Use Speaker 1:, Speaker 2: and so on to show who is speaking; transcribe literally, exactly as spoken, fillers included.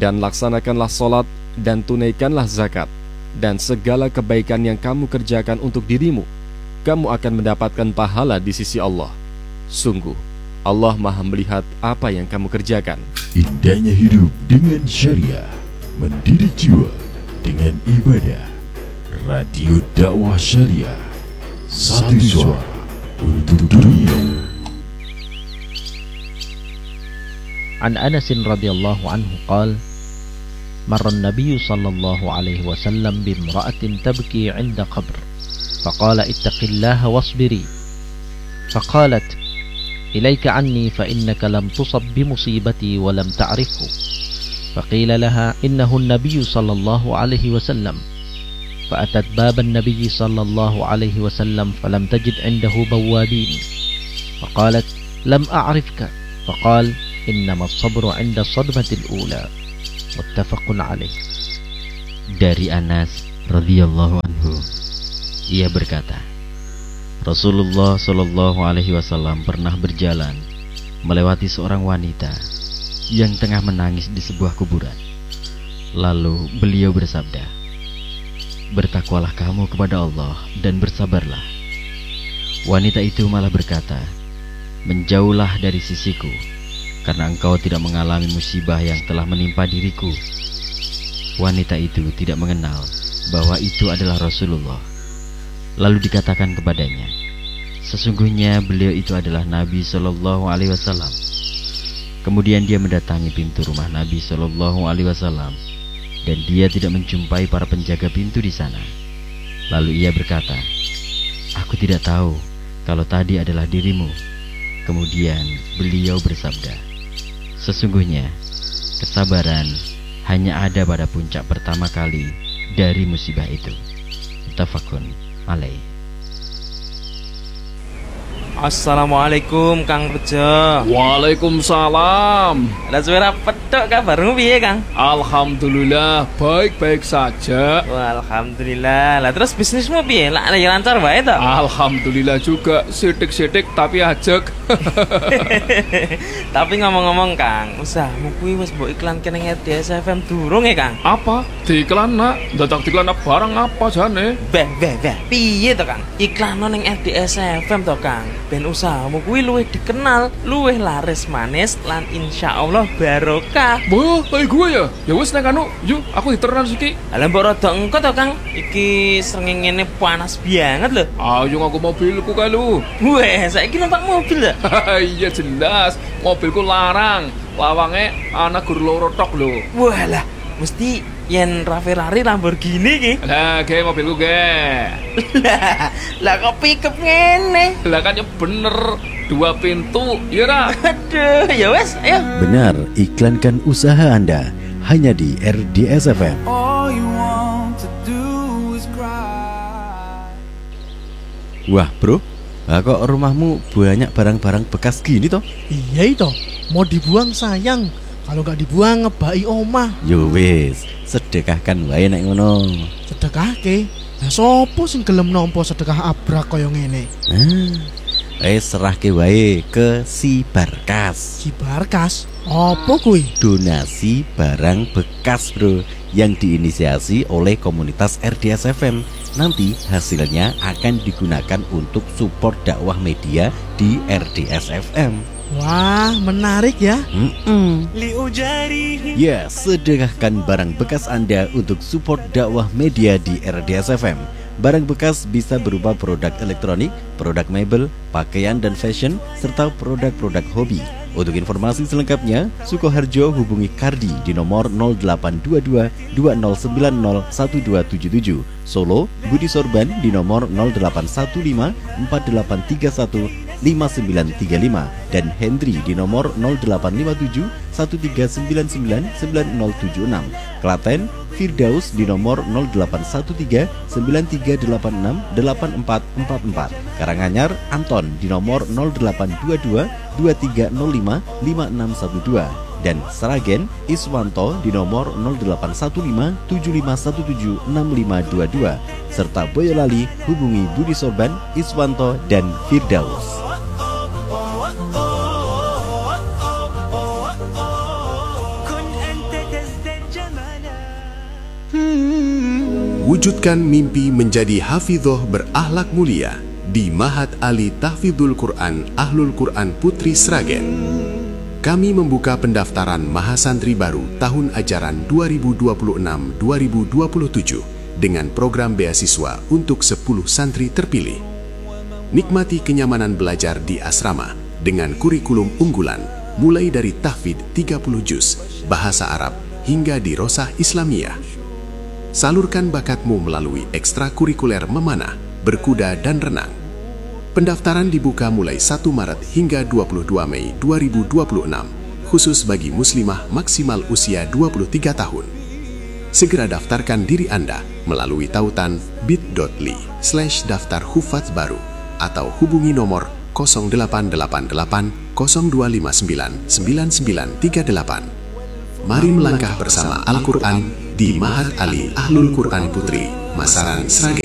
Speaker 1: Dan laksanakanlah solat dan tunaikanlah zakat, dan segala kebaikan yang kamu kerjakan untuk dirimu, kamu akan mendapatkan pahala di sisi Allah. Sungguh, Allah Maha melihat apa yang kamu kerjakan.
Speaker 2: Indahnya hidup dengan syariah, mendidik jiwa dengan ibadah. Radio Dakwah Syariah, satu suara untuk dunia.
Speaker 3: An Anas radhiyallahu anhu qala marra an-nabiy sallallahu alaihi wasallam bimra'atin tabki 'inda qabr faqala ittaqillaha wasbiri faqalat ilayka anni fa innaka lam tusab bi musibati wa lam ta'rifhu faqila laha innahu an-nabiy sallallahu alaihi wasallam fa'atat bab an-nabiy sallallahu alaihi wasallam falam tajid 'indahu bawabin faqalat lam a'rifka faqala innama as-sabru 'inda as-sadmatil ula. Muttafaqun alaih. Dari Anas radhiyallahu anhu, ia berkata, Rasulullah shallallahu alaihi wasallam pernah berjalan melewati seorang wanita yang tengah menangis di sebuah kuburan. Lalu beliau bersabda, bertakwalah kamu kepada Allah dan bersabarlah. Wanita itu malah berkata, menjauhlah dari sisiku, karena engkau tidak mengalami musibah yang telah menimpa diriku. Wanita itu tidak mengenal bahwa itu adalah Rasulullah. Lalu dikatakan kepadanya, sesungguhnya beliau itu adalah Nabi Shallallahu Alaihi Wasallam. Kemudian dia mendatangi pintu rumah Nabi Shallallahu Alaihi Wasallam, dan dia tidak menjumpai para penjaga pintu di sana. Lalu ia berkata, aku tidak tahu kalau tadi adalah dirimu. Kemudian beliau bersabda, sesungguhnya kesabaran hanya ada pada puncak pertama kali dari musibah itu. Muttafaqun alaih.
Speaker 4: Assalamualaikum Kang Bejo.
Speaker 5: Waalaikumsalam.
Speaker 4: Lah suara petok kabarmu piye Kang?
Speaker 5: Alhamdulillah baik-baik saja.
Speaker 4: Wah, alhamdulillah. Lah terus bisnismu piye? Lah ya lancar wae to?
Speaker 5: Alhamdulillah juga, sidik-sidik tapi ajek.
Speaker 4: Tapi ngomong-ngomong Kang, usahamu kuwi wis mbok iklanke ning R D S F M durung ya Kang?
Speaker 5: Apa? Diiklan nak? Dadak diiklan barang apa jane?
Speaker 4: Beh, beh, beh. Piye to Kang? Iklan ning R D S F M to Kang. Ben usahamu kuwi luwih dikenal, luwih laris manis lan insyaallah barokah.
Speaker 5: Wah, kayak gue ya? Ya wis nek anu, yuk aku diteran siki.
Speaker 4: Lah mbok rada engko to Kang. Iki srengenge panas banget lho.
Speaker 5: Ayo ngaku mobilku kae lu.
Speaker 4: Weh, saiki numpak mobil ya?
Speaker 5: Iya jelas, mobilku larang. Lawange ana gur loro tok lho.
Speaker 4: Walah, mesti yen Ferrari Lamborghini ki.
Speaker 5: Lah, ge mobilku ge.
Speaker 4: Lah, lah kok pickup ngene?
Speaker 5: Lah kan ya bener, dua pintu, ya ra?
Speaker 4: Aduh, ya wes, ayo.
Speaker 2: Benar, iklankan usaha Anda hanya di R D S F M. Wah bro, lah kok rumahmu banyak barang-barang bekas gini toh?
Speaker 6: Iya itu, mau dibuang sayang. Kalau gak dibuang ngebaki omah.
Speaker 2: Yo wis, sedekahkan wae nek ngono.
Speaker 6: Sedekahke? Lah sopo sing gelem nampa sedekah abrak kaya ngene?
Speaker 2: Nah, wis serahke wae ke si Barkas.
Speaker 6: Si Barkas? Apa kuwi?
Speaker 2: Donasi barang bekas, Bro, yang diinisiasi oleh komunitas R D S F M. Nanti hasilnya akan digunakan untuk support dakwah media di R D S F M.
Speaker 6: Wah, menarik ya.
Speaker 2: Mm-mm. Ya, sedekahkan barang bekas Anda untuk support dakwah media di R D S F M. Barang bekas bisa berupa produk elektronik, produk mebel, pakaian dan fashion, serta produk-produk hobi. Untuk informasi selengkapnya, Sukoharjo hubungi Kardi di nomor nol delapan dua dua dua nol sembilan nol satu dua tujuh tujuh. Solo, Budi Sorban di nomor nol delapan satu lima empat delapan tiga satu lima sembilan tiga lima dan Hendri di nomor nol delapan lima tujuh satu tiga sembilan sembilan sembilan nol tujuh enam. Klaten, Firdaus di nomor nol delapan satu tiga sembilan tiga delapan enam delapan empat empat empat. Karanganyar, Anton di nomor nol delapan dua dua dua tiga nol lima lima enam satu dua. Dan Sragen, Iswanto di nomor nol delapan satu lima tujuh lima satu tujuh enam lima dua dua. Serta Boyolali hubungi Budi Sorban, Iswanto dan Firdaus.
Speaker 7: Wujudkan mimpi menjadi hafidhoh berakhlak mulia di Ma'had Ali Tahfidzul Quran Ahlul Quran Putri Sragen. Kami membuka pendaftaran Mahasantri baru tahun ajaran dua ribu dua puluh enam dua ribu dua puluh tujuh dengan program beasiswa untuk sepuluh santri terpilih. Nikmati kenyamanan belajar di asrama dengan kurikulum unggulan mulai dari tahfidz tiga puluh juz, bahasa Arab, hingga dirosah Islamiyah. Salurkan bakatmu melalui ekstrakurikuler memanah, berkuda, dan renang. Pendaftaran dibuka mulai satu Maret hingga dua puluh dua Mei dua ribu dua puluh enam, khusus bagi muslimah maksimal usia dua puluh tiga tahun. Segera daftarkan diri Anda melalui tautan bit.ly slash daftar hufaz baru atau hubungi nomor nol delapan delapan delapan nol dua lima sembilan sembilan sembilan tiga delapan. Mari melangkah bersama Al-Quran di Ma'had Ali Ahlul Quran Putri, Masaran, Sragen.